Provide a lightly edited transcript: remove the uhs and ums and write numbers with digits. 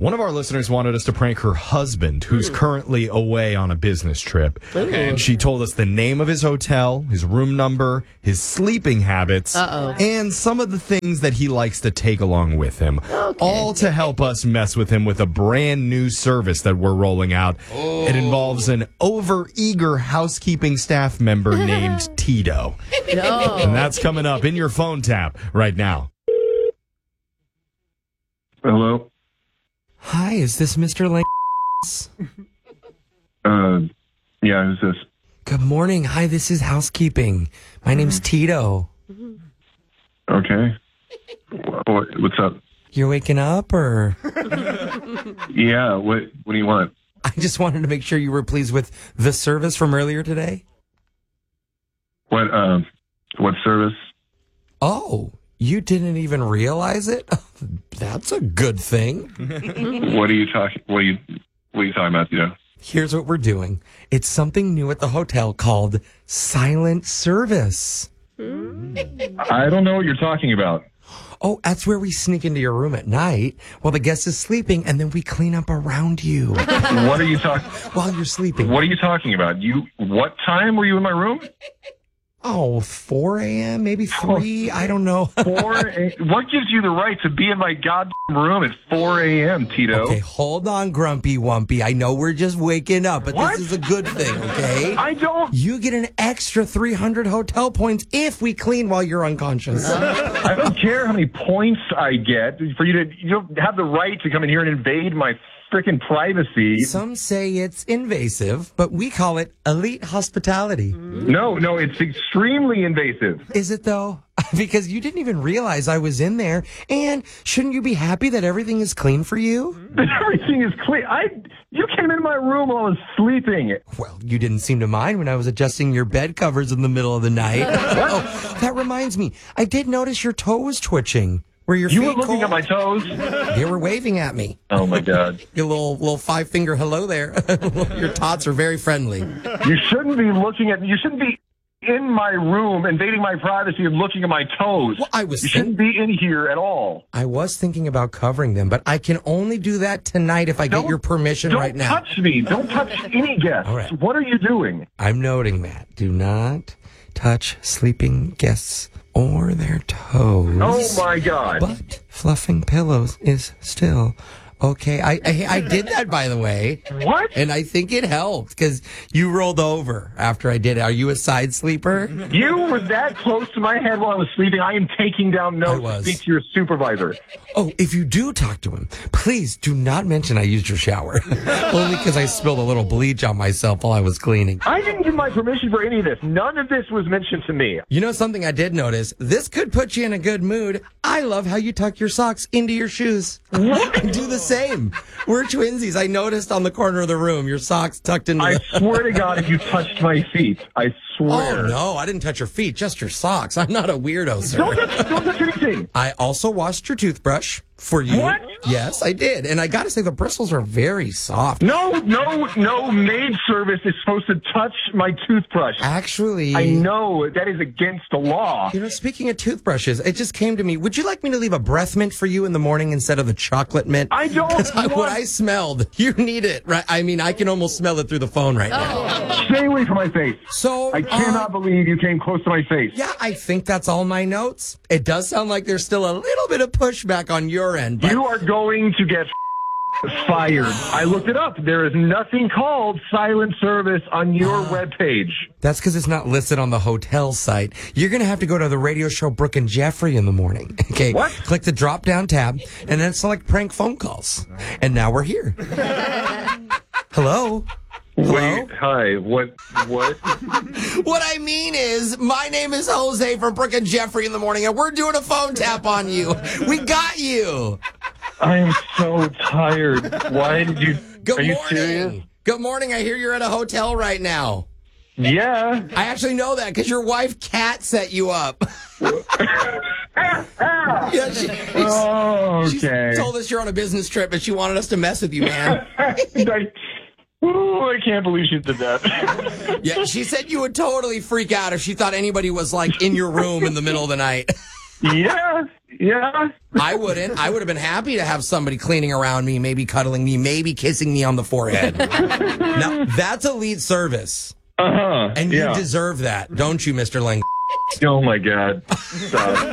One of our listeners wanted us to prank her husband, who's currently away on a business trip. Okay. She told us the name of his hotel, his room number, his sleeping habits, and some of the things that he likes to take along with him. All to help us mess with him with a brand new service that we're rolling out. It involves an over-eager housekeeping staff member named Tito. And that's coming up in your phone tap right now. Hello? Hi, is this Mr. Lang? Yeah, who's this? Good morning. Hi, this is housekeeping. My name's Tito. Okay. What's up? You're waking up, or? Yeah, what do you want? I just wanted to make sure you were pleased with the service from earlier today. What service? Oh, you didn't even realize it? That's a good thing. What are you talking about, you know? Here's what we're doing. It's something new at the hotel called Silent Service. I don't know what you're talking about. Oh, that's where we sneak into your room at night while the guest is sleeping, and then we clean up around you. What are you talking? While you're sleeping. What are you talking about? What time were you in my room? Oh, 4 a.m., maybe 3, I don't know. 4 a.m.? What gives you the right to be in my goddamn room at 4 a.m., Tito? Okay, hold on, Grumpy Wumpy. I know we're just waking up, but What? This is a good thing, okay? I don't... You get an extra 300 hotel points if we clean while you're unconscious. I don't care how many points I get for you to... You don't have the right to come in here and invade my freaking privacy. Some say it's invasive, but we call it elite hospitality. No, it's extremely invasive. Is it, though? Because you didn't even realize I was in there. And shouldn't you be happy that everything is clean for you? Everything is clean. You came in my room while I was sleeping. Well, you didn't seem to mind when I was adjusting your bed covers in the middle of the night. Oh, that reminds me. I did notice your toe was twitching. Were your You feet were looking cold? at my toes? They were waving at me. Oh, my God. Your little 5-finger hello there. Your tots are very friendly. You shouldn't be in my room, invading my privacy and looking at my toes. Well, you shouldn't be in here at all. I was thinking about covering them, but I can only do that tonight if I get your permission right now. Don't touch me. Don't touch any guests. All right. What are you doing? I'm noting that. Do not touch sleeping guests or their toes. Oh, my God. But fluffing pillows is still okay. I did that, by the way. What? And I think it helped because you rolled over after I did it. Are you a side sleeper? You were that close to my head while I was sleeping. I am taking down notes to speak to your supervisor. Oh, if you do talk to him, please do not mention I used your shower. Only because I spilled a little bleach on myself while I was cleaning. I didn't give my permission for any of this. None of this was mentioned to me. You know something I did notice? This could put you in a good mood. I love how you tuck your socks into your shoes. What? Do the same. We're twinsies. I noticed on the corner of the room your socks tucked into I swear to God, if you touched my feet, I swear. Oh, no, I didn't touch your feet, just your socks. I'm not a weirdo, sir. Don't touch anything. I also washed your toothbrush for you. What? Yes, I did. And I got to say, the bristles are very soft. No maid service is supposed to touch my toothbrush. Actually, I know that is against the law. You know, speaking of toothbrushes, it just came to me. Would you like me to leave a breath mint for you in the morning instead of the chocolate mint? I don't want... What I smelled. You need it, right? I mean, I can almost smell it through the phone right now. Stay away from my face. So I cannot believe you came close to my face. Yeah, I think that's all my notes. It does sound like there's still a little bit of pushback on your end. But You are going to get fired. I looked it up. There is nothing called silent service on your webpage. That's because it's not listed on the hotel site. You're going to have to go to the radio show Brooke and Jeffrey in the morning. Okay. What? Click the drop down tab and then select prank phone calls. And now we're here. Hello? Hello? Wait, hi. What? What I mean is, my name is Jose from Brooke and Jeffrey in the morning, and we're doing a phone tap on you. We got you. I am so tired. Why did you... Good Are you morning. serious? Good morning. I hear you're at a hotel right now. Yeah. I actually know that because your wife, Kat, set you up. Yeah, she Okay. told us you're on a business trip, and she wanted us to mess with you, man. I can't believe she did that. Yeah, she said you would totally freak out if she thought anybody was, like, in your room in the middle of the night. Yeah. I wouldn't. I would have been happy to have somebody cleaning around me, maybe cuddling me, maybe kissing me on the forehead. Now, that's elite service. Uh-huh. And you deserve that, don't you, Mr. Lang? Oh, my God. Stop.